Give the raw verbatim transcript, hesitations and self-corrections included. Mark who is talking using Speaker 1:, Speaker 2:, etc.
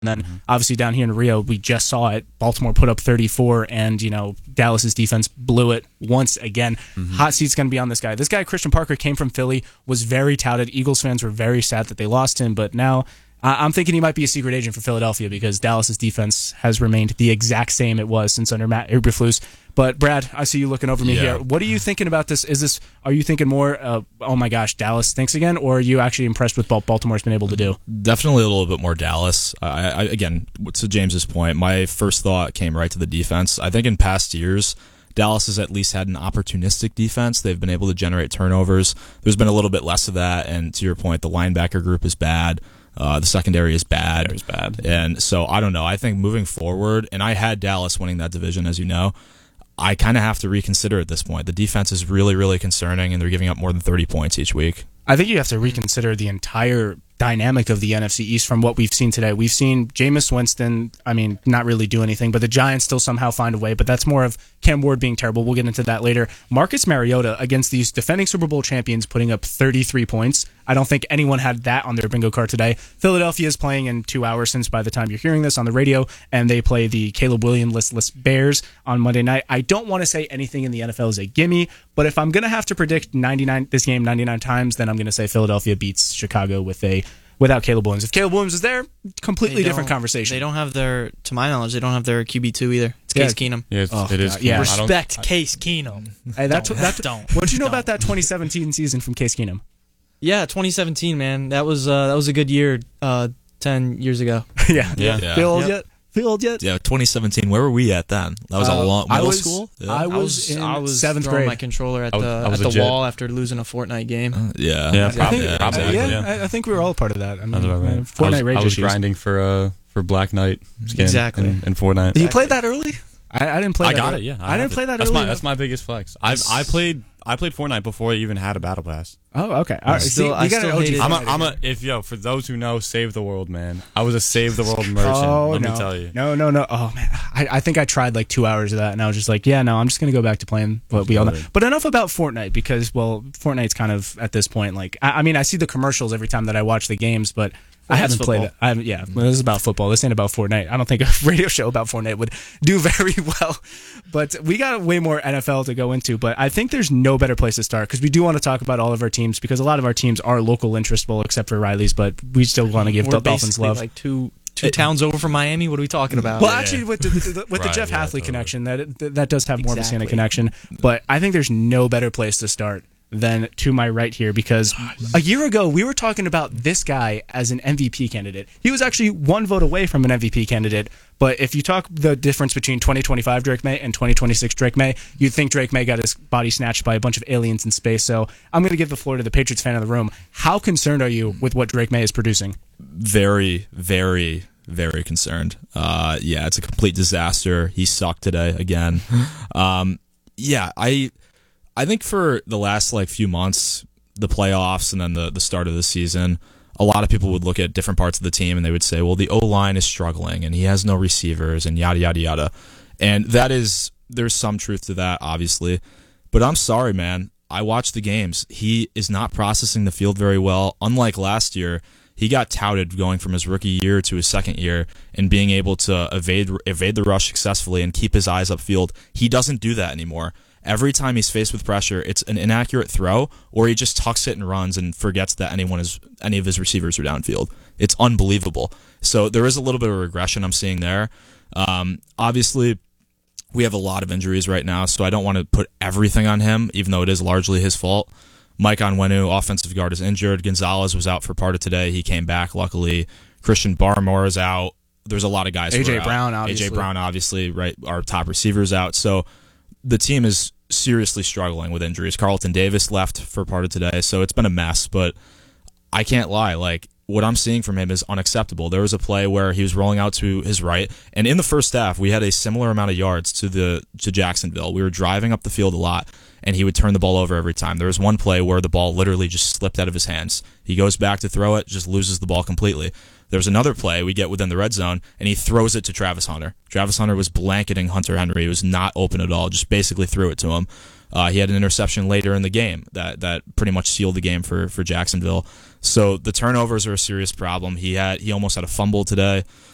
Speaker 1: And then
Speaker 2: Mm-hmm.
Speaker 1: obviously down here in Rio, we just saw it. Baltimore put up thirty-four, and you know Dallas's defense blew it once again.
Speaker 2: Mm-hmm.
Speaker 1: Hot seat's going to be on this guy. This guy, Christian Parker, came from Philly, was very touted. Eagles fans were very sad that they lost him, but now I- I'm thinking he might be a secret agent for Philadelphia because Dallas's defense has remained the exact same it was since under Matt Eberflus. But Brad, I see you looking over me
Speaker 2: Yeah.
Speaker 1: here. What are you thinking about this? Is this? Are you thinking more? Uh, oh my gosh, Dallas stinks again, or are you actually impressed with what Baltimore's been able to do?
Speaker 2: Definitely a little bit more Dallas. I, I, again, to James's point, my first thought came right to the defense. I think in past years, Dallas has at least had an opportunistic defense. They've been able to generate turnovers. There's been a little bit less of that, and to your point, the linebacker group is bad. Uh, the secondary is bad.
Speaker 3: Secondary's bad.
Speaker 2: And so, I don't know. I think moving forward, and I had Dallas winning that division, as you know, I kind of have to reconsider at this point. The defense is really, really concerning, and they're giving up more than thirty points each week.
Speaker 1: I think you have to reconsider the entire dynamic of the N F C East from what we've seen today. We've seen Jameis Winston, I mean, not really do anything, but the Giants still somehow find a way, but that's more of Cam Ward being terrible. We'll get into that later. Marcus Mariota against these defending Super Bowl champions putting up thirty-three points. I don't think anyone had that on their bingo card today. Philadelphia is playing in two hours since by the time you're hearing this on the radio, and they play the Caleb Williams-less Bears on Monday night. I don't want to say anything in the N F L is a gimme, but if I'm going to have to predict ninety-nine this game ninety-nine times, then I'm going to say Philadelphia beats Chicago with a without Caleb Williams. If Caleb Williams is there, completely
Speaker 4: They
Speaker 1: different
Speaker 4: don't-
Speaker 1: conversation.
Speaker 4: They don't have their, to my knowledge, they don't have their Q B two either. It's Case
Speaker 1: Yeah.
Speaker 4: Keenum.
Speaker 3: Yeah, it's,
Speaker 1: Oh,
Speaker 3: it is.
Speaker 1: God, yeah.
Speaker 3: I don't-
Speaker 5: Respect Case Keenum.
Speaker 1: Hey, that's
Speaker 5: Don't.
Speaker 1: that's
Speaker 5: Don't.
Speaker 1: What you know
Speaker 5: Don't.
Speaker 1: about that twenty seventeen season from Case Keenum?
Speaker 4: Yeah, twenty seventeen, man. That was uh, that was a good year. Uh, ten years ago.
Speaker 1: yeah,
Speaker 3: Yeah.
Speaker 2: Yeah.
Speaker 1: Feel old
Speaker 4: Yep.
Speaker 1: yet? Feel old yet?
Speaker 2: Yeah, twenty seventeen. Where were we at then? That was
Speaker 1: Uh,
Speaker 2: a long
Speaker 1: I
Speaker 2: middle
Speaker 1: was-
Speaker 2: school. Yeah.
Speaker 1: I
Speaker 4: I
Speaker 1: was
Speaker 4: was
Speaker 1: in
Speaker 4: I was
Speaker 1: seventh
Speaker 4: throwing
Speaker 1: grade.
Speaker 4: my controller at
Speaker 3: I was-
Speaker 4: the
Speaker 3: I was
Speaker 4: at the
Speaker 3: legit.
Speaker 4: wall after losing a Fortnite game.
Speaker 2: yeah,
Speaker 3: Yeah,
Speaker 1: I think,
Speaker 3: probably,
Speaker 1: uh,
Speaker 3: exactly,
Speaker 1: yeah,
Speaker 3: yeah.
Speaker 1: I, I think we were all part of that. I mean,
Speaker 3: That's about right.
Speaker 1: uh, Fortnite
Speaker 3: I was,
Speaker 1: Rage
Speaker 3: I was
Speaker 1: issues.
Speaker 3: grinding for uh for Black Knight skin
Speaker 4: Exactly.
Speaker 3: in, in Fortnite.
Speaker 1: You played that early? I, I didn't play.
Speaker 3: I
Speaker 1: that
Speaker 3: got
Speaker 1: early.
Speaker 3: it. Yeah,
Speaker 1: I,
Speaker 3: have
Speaker 1: didn't
Speaker 3: it.
Speaker 1: play that
Speaker 3: That's
Speaker 1: early.
Speaker 3: my that's my biggest flex. I I played I played Fortnite before I even had a battle pass.
Speaker 1: Oh, okay. All right.
Speaker 4: still-
Speaker 1: See,
Speaker 4: I
Speaker 1: you got
Speaker 4: still
Speaker 1: an O G
Speaker 4: hate it.
Speaker 3: I'm a
Speaker 1: Fortnite
Speaker 3: I'm a
Speaker 1: here.
Speaker 3: if yo for those who know, save the world, man. I was a save the world merchant.
Speaker 1: Oh,
Speaker 3: let
Speaker 1: no.
Speaker 3: me tell you.
Speaker 1: No, no, no. Oh, man. I, I think I tried like two hours of that, and I was just like, yeah, no, I'm just going to go back to playing what we all know. But enough about Fortnite, because, well, Fortnite's kind of, at this point, like, I, I mean, I see the commercials every time that I watch the games, but I haven't
Speaker 4: Fortnite's
Speaker 1: played it. I haven't, yeah, well, this is about football. This ain't about Fortnite. I don't think a radio show about Fortnite would do very well. But we got way more N F L to go into, but I think there's no better place to start, because we do want to talk about all of our teams, because a lot of our teams are local interest, well, except for Riley's, but we still want to give
Speaker 4: We're
Speaker 1: the Dolphins
Speaker 4: basically
Speaker 1: love.
Speaker 4: like two two towns over from Miami. What are we talking about?
Speaker 1: Well, actually, with the, the, with the
Speaker 2: Right,
Speaker 1: Jeff
Speaker 2: yeah,
Speaker 1: Hathley
Speaker 2: totally.
Speaker 1: connection, that that does have more of a Santa
Speaker 4: Exactly.
Speaker 1: connection. But I think there's no better place to start than to my right here, because a year ago we were talking about this guy as an M V P candidate. He was actually one vote away from an M V P candidate. But if you talk the difference between twenty twenty-five Drake May and twenty twenty-six Drake May, you'd think Drake May got his body snatched by a bunch of aliens in space. So I'm going to give the floor to the Patriots fan in the room. How concerned are you with what Drake May is producing?
Speaker 2: very, very, very concerned. Uh, yeah, it's a complete disaster. He sucked today again. Um, yeah, I, I think for the last like few months, the playoffs and then the the start of the season, a lot of people would look at different parts of the team and they would say, well, the O-line is struggling and he has no receivers and yada yada yada, and that is there's some truth to that, obviously. But I'm sorry, man. I watched the games. He is not processing the field very well. Unlike last year, he got touted going from his rookie year to his second year and being able to evade evade the rush successfully and keep his eyes upfield. He doesn't do that anymore. Every time he's faced with pressure, it's an inaccurate throw, or he just tucks it and runs and forgets that anyone is any of his receivers are downfield. It's unbelievable. So there is a little bit of regression I'm seeing there. Um, obviously, we have a lot of injuries right now, so I don't want to put everything on him, even though it is largely his fault. Mike Onwenu, offensive guard, is injured. Gonzalez was out for part of today. He came back, luckily. Christian Barmore is out. There's a lot of guys.
Speaker 1: A J
Speaker 2: who are
Speaker 1: Brown,
Speaker 2: out.
Speaker 1: obviously.
Speaker 2: A J Brown, obviously, right? Our top receivers out. So the team is seriously struggling with injuries. Carlton Davis left for part of today, so it's been a mess. But I can't lie. Like, what I'm seeing from him is unacceptable. There was a play where he was rolling out to his right, and in the first half, we had a similar amount of yards to the to Jacksonville. We were driving up the field a lot, and he would turn the ball over every time. There was one play where the ball literally just slipped out of his hands. He goes back to throw it, just loses the ball completely. There's another play we get within the red zone, and he throws it to Travis Hunter. Travis Hunter was blanketing Hunter Henry. He was not open at all, just basically threw it to him. Uh, he had an interception later in the game that that pretty much sealed the game for, for Jacksonville. So the turnovers are a serious problem. He had he almost had a fumble today.